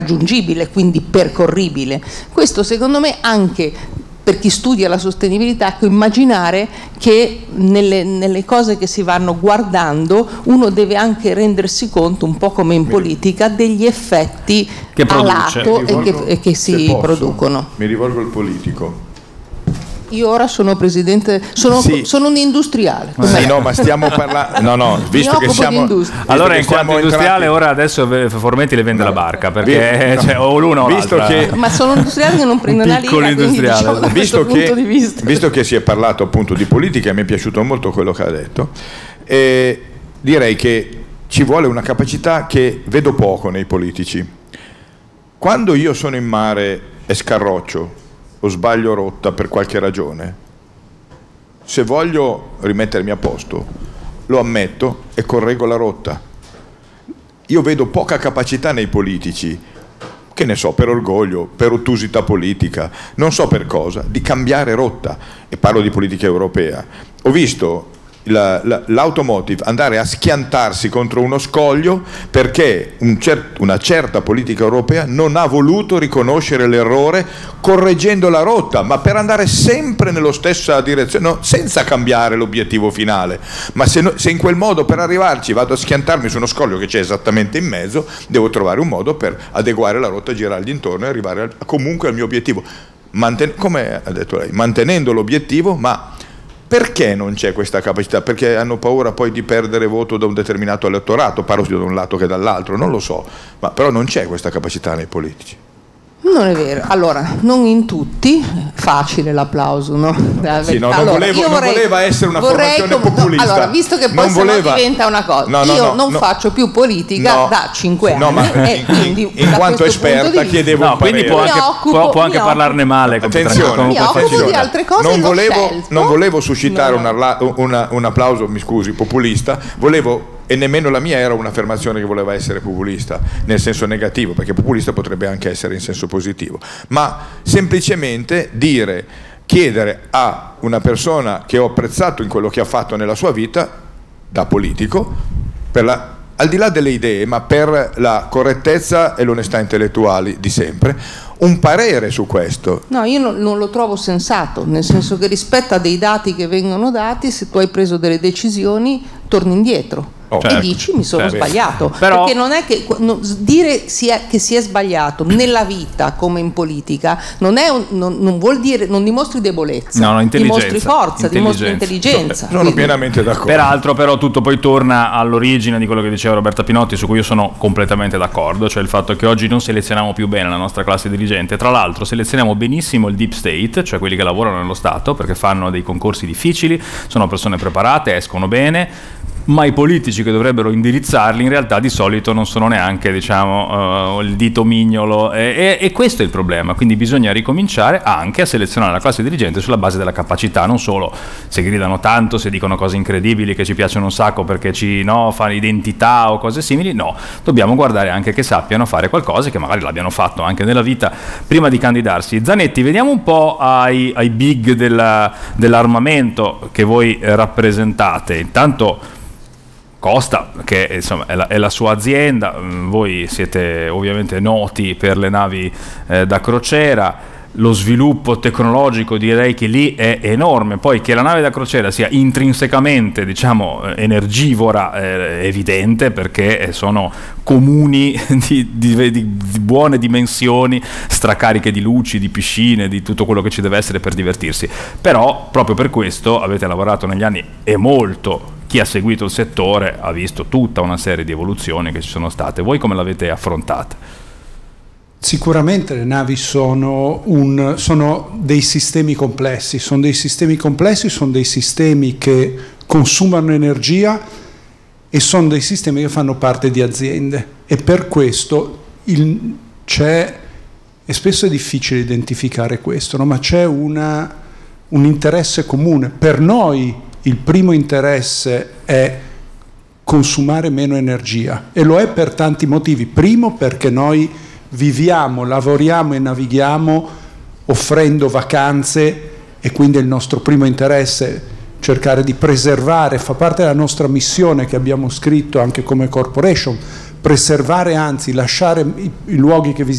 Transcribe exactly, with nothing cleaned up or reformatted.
raggiungibile, quindi percorribile. Questo secondo me anche per chi studia la sostenibilità, ecco, immaginare che nelle, nelle cose che si vanno guardando uno deve anche rendersi conto, un po' come in politica, degli effetti che a lato rivolgo, e che, e che si posso, producono. Mi rivolgo al politico. Io ora sono presidente, sono, sì. sono un industriale. Sì, no, ma stiamo parlando. No, no, visto che siamo. Visto allora, che in quanto industriale, ora adesso Formenti le vende no. la barca perché no. cioè, o l'uno o visto l'altra. Che, ma sono un industriale che non prende una lira, industriale. Diciamo, da visto, questo che, punto di vista. visto che si è parlato appunto di politica, mi è piaciuto molto quello che ha detto. E direi che ci vuole una capacità che vedo poco nei politici. Quando io sono in mare e scarroccio o sbaglio rotta per qualche ragione, se voglio rimettermi a posto lo ammetto e correggo la rotta. Io vedo poca capacità nei politici, che ne so, per orgoglio, per ottusità politica, non so per cosa, di cambiare rotta, e parlo di politica europea. Ho visto La, la, l'automotive andare a schiantarsi contro uno scoglio perché un cer- una certa politica europea non ha voluto riconoscere l'errore correggendo la rotta, ma per andare sempre nella stessa direzione, no, senza cambiare l'obiettivo finale. Ma se, no, se in quel modo per arrivarci vado a schiantarmi su uno scoglio che c'è esattamente in mezzo, devo trovare un modo per adeguare la rotta, girargli intorno e arrivare al, comunque al mio obiettivo, Manten- come ha detto lei, mantenendo l'obiettivo. Ma perché non c'è questa capacità? Perché hanno paura poi di perdere voto da un determinato elettorato, parlo sia da un lato che dall'altro, non lo so, ma però non c'è questa capacità nei politici. Non è vero, allora, non in tutti, facile l'applauso, no? Sì, no, allora, non, volevo, non vorrei, voleva essere una vorrei, formazione populista. Allora, visto che poi non voleva, diventa una cosa, no, no, io no, non no, faccio più politica no, da cinque no, anni. Ma e in, quindi, in, in quanto esperta chiedevo no, un quindi può anche, occupo, può, può anche parlarne occupo. male. Attenzione, mi occupo attenzione. di altre cose. Non volevo, non volevo suscitare no, no. Una, una, un applauso, mi scusi, populista, volevo. E nemmeno la mia era un'affermazione che voleva essere populista nel senso negativo, perché populista potrebbe anche essere in senso positivo, ma semplicemente dire, chiedere a una persona che ho apprezzato in quello che ha fatto nella sua vita da politico, per la, al di là delle idee, ma per la correttezza e l'onestà intellettuali di sempre, un parere su questo. No, io non, non lo trovo sensato, nel senso che rispetto a dei dati che vengono dati, se tu hai preso delle decisioni, torni indietro. Oh, e certo, dici mi sono certo. sbagliato. Però, perché non è che no, dire sia, che si è sbagliato nella vita come in politica non, è un, non, non vuol dire, non dimostri debolezza, no, no, dimostri forza, dimostri intelligenza. Sono quindi, pienamente d'accordo. Peraltro però tutto poi torna all'origine di quello che diceva Roberta Pinotti, su cui io sono completamente d'accordo, cioè il fatto che oggi non selezioniamo più bene la nostra classe dirigente. Tra l'altro selezioniamo benissimo il deep state, cioè quelli che lavorano nello Stato, perché fanno dei concorsi difficili, sono persone preparate, escono bene, ma i politici che dovrebbero indirizzarli in realtà di solito non sono neanche, diciamo, uh, il dito mignolo, e, e, e questo è il problema. Quindi bisogna ricominciare anche a selezionare la classe dirigente sulla base della capacità, non solo se gridano tanto, se dicono cose incredibili che ci piacciono un sacco perché ci no, fanno identità o cose simili. No, dobbiamo guardare anche che sappiano fare qualcosa, che magari l'abbiano fatto anche nella vita prima di candidarsi. Zanetti, vediamo un po' ai, ai big della, dell'armamento che voi rappresentate. Intanto Costa, che insomma è la, è la sua azienda, voi siete ovviamente noti per le navi eh, da crociera, lo sviluppo tecnologico direi che lì è enorme, poi che la nave da crociera sia intrinsecamente, diciamo, energivora è evidente, perché sono comuni di, di, di buone dimensioni, stracariche di luci, di piscine, di tutto quello che ci deve essere per divertirsi, però proprio per questo avete lavorato negli anni e molto. Chi ha seguito il settore ha visto tutta una serie di evoluzioni che ci sono state. Voi come l'avete affrontata? Sicuramente le navi sono, un, sono dei sistemi complessi, sono dei sistemi complessi, sono dei sistemi che consumano energia e sono dei sistemi che fanno parte di aziende, e per questo il, c'è, e spesso è difficile identificare questo, no? Ma c'è una, un interesse comune. Per noi il primo interesse è consumare meno energia, e lo è per tanti motivi. Primo, perché noi viviamo, lavoriamo e navighiamo offrendo vacanze, e quindi è il nostro primo interesse cercare di preservare, fa parte della nostra missione che abbiamo scritto anche come corporation, preservare, anzi lasciare i, i luoghi che visitiamo